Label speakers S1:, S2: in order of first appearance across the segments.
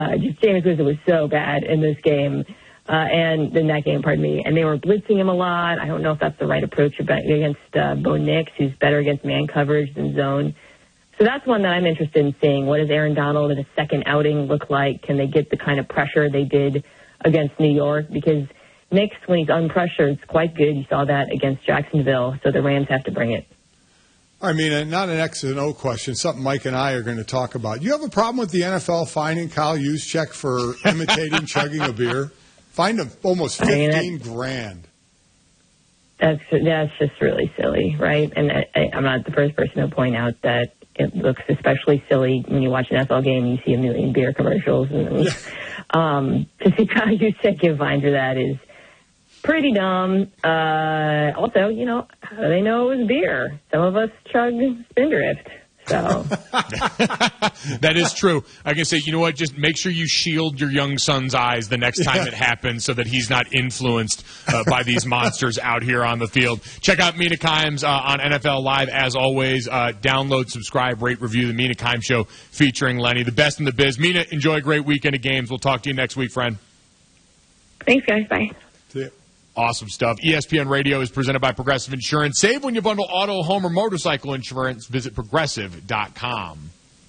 S1: Just Jameis Winston was so bad in this game, and in that game, pardon me. And they were blitzing him a lot. I don't know if that's the right approach against Bo Nix, who's better against man coverage than zone. So that's one that I'm interested in seeing. What does Aaron Donald in a second outing look like? Can they get the kind of pressure they did against New York? Because Nix, when he's unpressured, is quite good. You saw that against Jacksonville. So the Rams have to bring it.
S2: I mean, not an X and O question, something Mike and I are going to talk about. You have a problem with the NFL fining Kyle Juszczyk for imitating chugging a beer? Fined him almost $15,000.
S1: That's just really silly, right? And I'm not the first person to point out that it looks especially silly when you watch an NFL game and you see a million beer commercials. And to see Kyle Juszczyk give fined for that is pretty dumb. Also, how do they know it was beer? Some of us chug Spindrift. So
S3: that is true. I can say, you know what? Just make sure you shield your young son's eyes the next time it happens, so that he's not influenced by these monsters out here on the field. Check out Mina Kimes on NFL Live as always. Download, subscribe, rate, review the Mina Kimes Show featuring Lenny, the best in the biz. Mina, enjoy a great weekend of games. We'll talk to you next week, friend.
S1: Thanks, guys. Bye.
S2: See ya.
S3: Awesome stuff. ESPN Radio is presented by Progressive Insurance. Save when you bundle auto, home, or motorcycle insurance. Visit Progressive.com.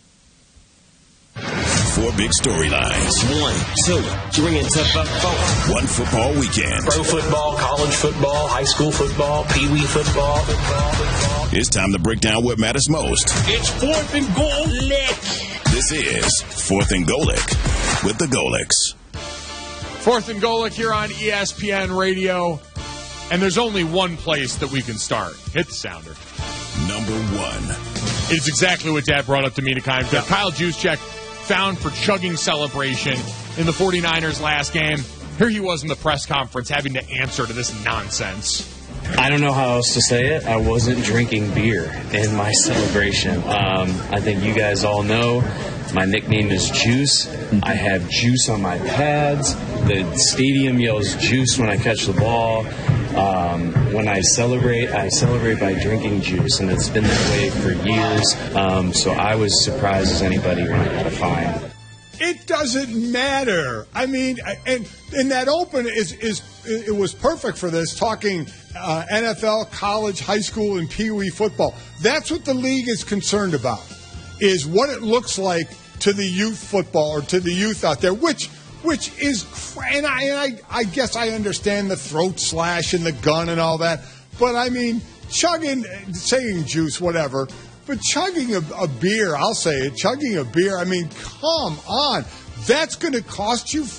S4: 4 big storylines.
S5: 1, 2, 3, and 4.
S4: One football weekend.
S5: Pro football, college football, high school football, pee-wee football.
S4: It's time to break down what matters most.
S5: It's 4th and Golic.
S4: This is 4th and Golic with the Golics.
S3: 4th and Golic here on ESPN Radio. And there's only one place that we can start. Hit the sounder.
S4: Number 1.
S3: It's exactly what Dad brought up to me to kind of. Kyle Juszczyk found for chugging celebration in the 49ers last game. Here he was in the press conference having to answer to this nonsense.
S6: I don't know how else to say it. I wasn't drinking beer in my celebration. I think you guys all know my nickname is Juice. I have juice on my pads. The stadium yells juice when I catch the ball. When I celebrate by drinking juice, and it's been that way for years. So I was surprised as anybody when I got a fine.
S2: It doesn't matter. I mean, and that open it was perfect for this, talking NFL, college, high school, and Pee-wee football. That's what the league is concerned about, is what it looks like to the youth football or to the youth out there, which is, and I guess I understand the throat slash and the gun and all that, but I mean, saying juice, whatever. But chugging a beer, I'll say it, chugging a beer, I mean, come on. That's going to cost you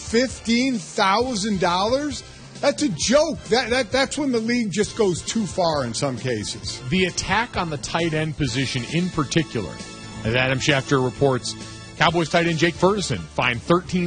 S2: $15,000? That's a joke. That's when the league just goes too far in some cases.
S3: The attack on the tight end position in particular, as Adam Schefter reports, Cowboys tight end Jake Ferguson fined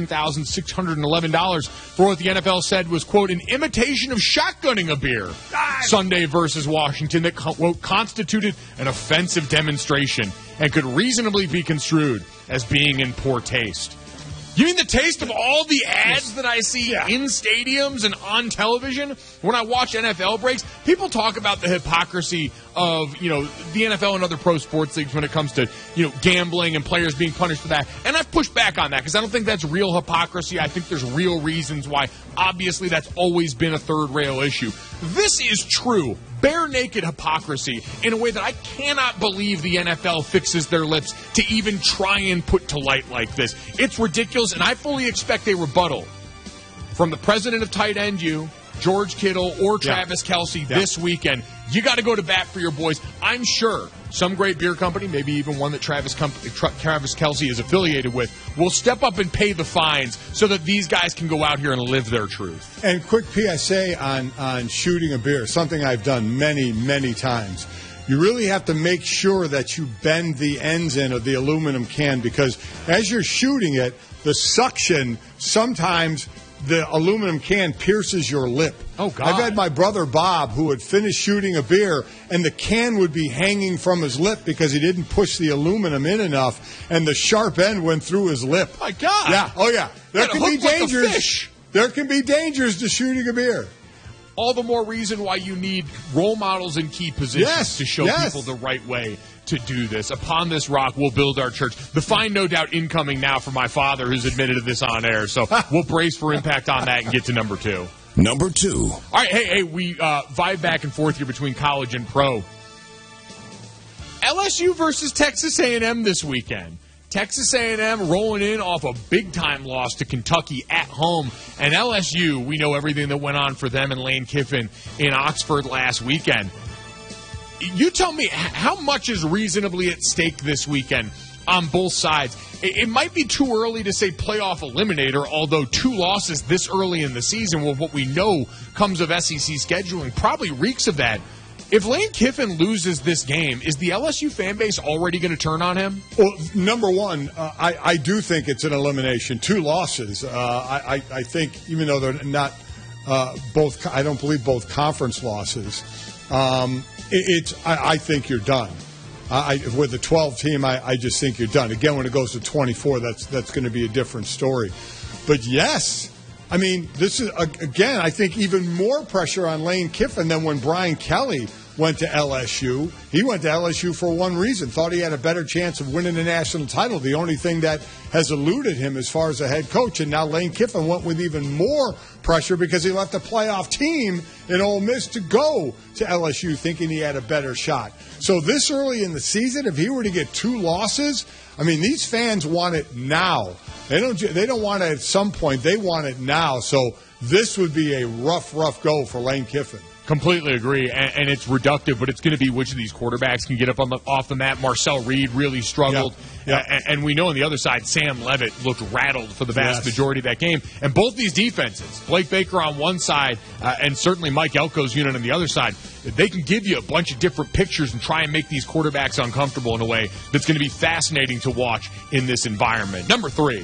S3: $13,611 for what the NFL said was, quote, an imitation of shotgunning a beer Sunday versus Washington that, quote, constituted an offensive demonstration and could reasonably be construed as being in poor taste. You mean the taste of all the ads that I see in stadiums and on television? When I watch NFL breaks, people talk about the hypocrisy of, the NFL and other pro sports leagues when it comes to, gambling and players being punished for that. And I've pushed back on that because I don't think that's real hypocrisy. I think there's real reasons why. Obviously, that's always been a third-rail issue. This is true, bare-naked hypocrisy in a way that I cannot believe the NFL fixes their lips to even try and put to light like this. It's ridiculous, and I fully expect a rebuttal from the president of Tight End U, George Kittle, or Travis Kelce this weekend. You got to go to bat for your boys. I'm sure some great beer company, maybe even one that Travis Kelce is affiliated with, will step up and pay the fines so that these guys can go out here and live their truth.
S2: And quick PSA on shooting a beer, something I've done many, many times. You really have to make sure that you bend the ends in of the aluminum can, because as you're shooting it, the suction sometimes the aluminum can pierces your lip.
S3: Oh, God.
S2: I've had my brother Bob, who would finish shooting a beer, and the can would be hanging from his lip because he didn't push the aluminum in enough, and the sharp end went through his lip.
S3: My God.
S2: Yeah. Oh, yeah. There can be dangers.
S3: Like a fish.
S2: There can be dangers to shooting a beer.
S3: All the more reason why you need role models in key positions to show people the right way to do this. Upon this rock, we'll build our church. The fine, no doubt, incoming now from my father, who's admitted to this on air. So we'll brace for impact on that and get to number 2.
S4: Number 2.
S3: All right, hey, we vibe back and forth here between college and pro. LSU versus Texas A&M this weekend. Texas A&M rolling in off a big-time loss to Kentucky at home. And LSU, we know everything that went on for them and Lane Kiffin in Oxford last weekend. You tell me, how much is reasonably at stake this weekend on both sides? It might be too early to say playoff eliminator, although 2 losses this early in the season with what we know comes of SEC scheduling probably reeks of that. If Lane Kiffin loses this game, is the LSU fan base already going to turn on him?
S2: Well, number one, I do think it's an elimination. 2 losses. I think, even though they're not both, I don't believe both conference losses. I think you're done. With the 12 team, I just think you're done. Again, when it goes to 24, that's going to be a different story. But yes. I mean, this is, again, I think even more pressure on Lane Kiffin than when Brian Kelly went to LSU. He went to LSU for one reason, thought he had a better chance of winning the national title, the only thing that has eluded him as far as a head coach. And now Lane Kiffin went with even more pressure because he left a playoff team in Ole Miss to go to LSU thinking he had a better shot. So this early in the season, if he were to get 2 losses, I mean, these fans want it now. They don't want it at some point. They want it now. So this would be a rough go for Lane Kiffin.
S3: Completely agree, and it's reductive, but it's going to be which of these quarterbacks can get up off the mat. Marcel Reed really struggled, and we know on the other side, Sam Levitt looked rattled for the vast majority of that game. And both these defenses, Blake Baker on one side, and certainly Mike Elko's unit on the other side, they can give you a bunch of different pictures and try and make these quarterbacks uncomfortable in a way that's going to be fascinating to watch in this environment. Number 3.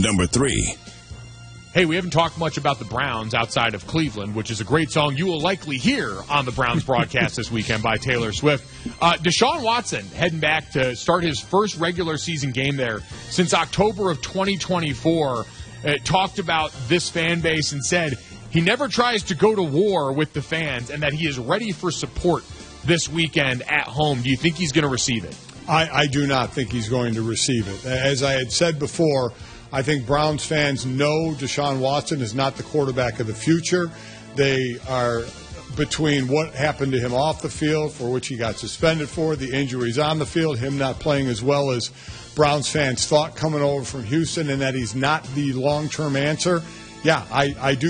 S3: Hey, we haven't talked much about the Browns outside of Cleveland, which is a great song you will likely hear on the Browns broadcast this weekend by Taylor Swift. Deshaun Watson heading back to start his first regular season game there since October of 2024. Talked about this fan base and said he never tries to go to war with the fans and that he is ready for support this weekend at home. Do you think he's going to receive it?
S2: I do not think he's going to receive it. As I had said before, I think Browns fans know Deshaun Watson is not the quarterback of the future. They are between what happened to him off the field, for which he got suspended for, the injuries on the field, him not playing as well as Browns fans thought coming over from Houston, and that he's not the long-term answer. Yeah, I do